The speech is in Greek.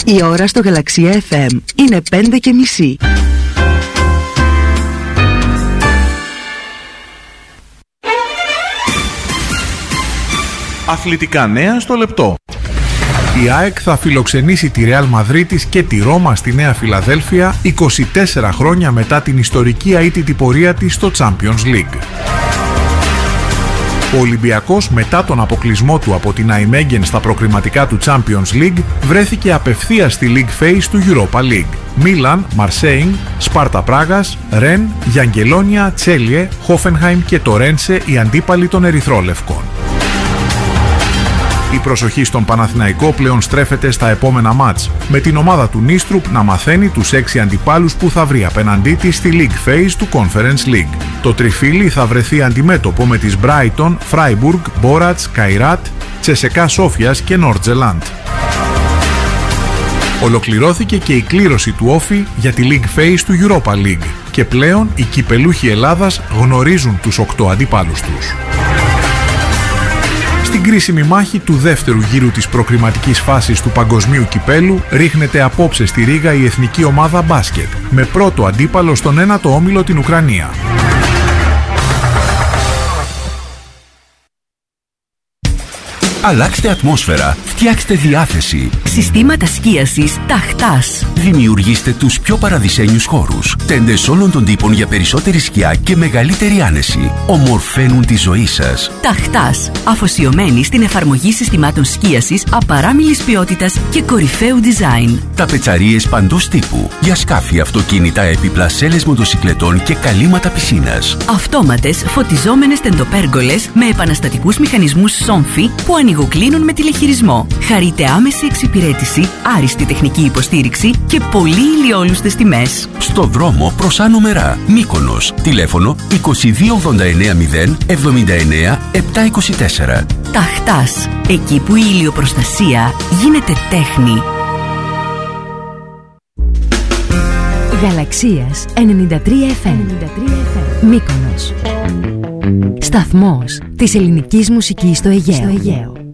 Η ώρα στο Γαλαξία FM είναι 5:30. Αθλητικά νέα στο λεπτό. Η ΑΕΚ θα φιλοξενήσει τη Ρεάλ Μαδρίτης και τη Ρώμα στη Νέα Φιλαδέλφια 24 χρόνια μετά την ιστορική αίτητη πορεία της στο Champions League. Ο Ολυμπιακός, μετά τον αποκλεισμό του από την Αϊμέγεν στα προκριματικά του Champions League, βρέθηκε απευθείας στη League Phase του Europa League. Μίλαν, Μαρσέιγ, Σπάρτα Πράγας, Ρεν, Γιαγγελόνια, Τσέλιε, Χόφενχάιμ και Τορένσε οι αντίπαλοι των Ερυθρόλευκων. Η προσοχή στον Παναθηναϊκό πλέον στρέφεται στα επόμενα μάτς, με την ομάδα του Νίστρουπ να μαθαίνει τους 6 αντιπάλους που θα βρει απέναντί της στη League Phase του Conference League. Το τριφύλι θα βρεθεί αντιμέτωπο με τις Brighton, Freiburg, Μπόρατς, Καϊράτ, Τσεσεκά Σόφιας και Νόρτζελάντ. Ολοκληρώθηκε και η κλήρωση του Όφι για τη League Phase του Europa League και πλέον οι κυπελούχοι Ελλάδας γνωρίζουν τους 8 αντιπάλους τους. Στην κρίσιμη μάχη του δεύτερου γύρου της προκριματικής φάσης του Παγκοσμίου Κυπέλου ρίχνεται απόψε στη Ρήγα η εθνική ομάδα μπάσκετ, με πρώτο αντίπαλο στον ένατο όμιλο την Ουκρανία. Αλλάξτε ατμόσφαιρα, φτιάξτε διάθεση. Συστήματα σκίασης Ταχτάς. Δημιουργήστε τους πιο παραδεισένιους χώρους. Τέντες όλων των τύπων για περισσότερη σκιά και μεγαλύτερη άνεση. Ομορφαίνουν τη ζωή σας. Ταχτάς. Αφοσιωμένη στην εφαρμογή συστημάτων σκίασης απαράμιλης ποιότητας και κορυφαίου design. Ταπετσαρίες παντός τύπου. Για σκάφη, αυτοκίνητα, έπιπλα, σέλες μοτοσικλετών και καλύματα πισίνας. Αυτόματες φωτιζόμενες τεντοπέργολες με επαναστατικούς μηχανισμούς Σόμφι που ανοιγοκλίνουν με τηλεχειρισμό. Χαρείτε άμεση εξυπηρέτηση, άριστη τεχνική υποστήριξη και πολύ ηλιόλουστες τιμές. Στο δρόμο προς Άνω Μερά, Μύκονος. Τηλέφωνο 2289 079 724. Ταχτάς. Εκεί που η ηλιοπροστασία γίνεται τέχνη. Γαλαξίας 93 FM. Μύκονος. Σταθμός της ελληνικής μουσικής στο Αιγαίο.